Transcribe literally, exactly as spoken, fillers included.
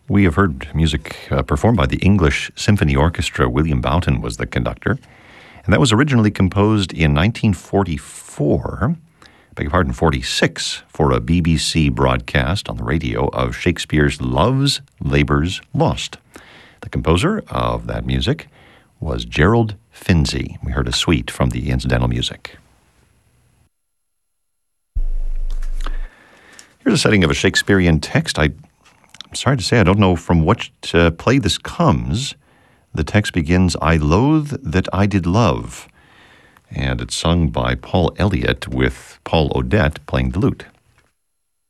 We have heard music uh, performed by the English Symphony Orchestra. William Boughton was the conductor. And that was originally composed in nineteen forty-four, beg your pardon, forty-six, for a B B C broadcast on the radio of Shakespeare's Love's Labour's Lost. The composer of that music was Gerald Finzi. We heard a suite from the incidental music. Here's a setting of a Shakespearean text. I, I'm sorry to say I don't know from what uh, play this comes. The text begins, "I loathe that I did love," and it's sung by Paul Elliott with Paul Odette playing the lute.